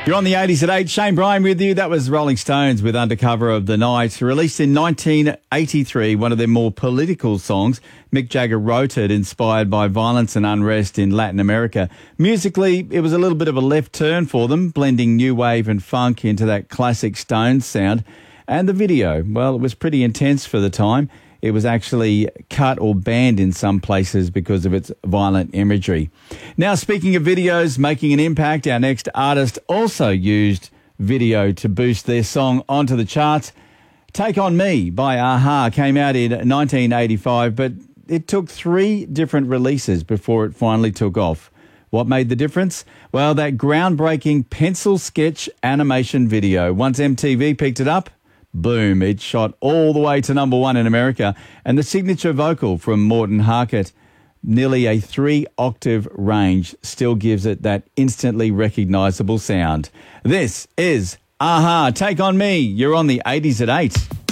You're on the 80s at 8. Shane Bryan with you. That was Rolling Stones with Undercover of the Night. Released in 1983, one of their more political songs. Mick Jagger wrote it, inspired by violence and unrest in Latin America. Musically, it was a little bit of a left turn for them, blending new wave and funk into that classic Stones sound. And the video, well, it was pretty intense for the time. It was actually cut or banned in some places because of its violent imagery. Now, speaking of videos making an impact, our next artist also used video to boost their song onto the charts. Take On Me by a-ha came out in 1985, but it took 3 different releases before it finally took off. What made the difference? Well, that groundbreaking pencil sketch animation video. Once MTV picked it up, boom, it shot all the way to #1 in America. And the signature vocal from Morten Harket, nearly a 3-octave range, still gives it that instantly recognisable sound. This is a-ha, Take On Me. You're on the 80s at 8.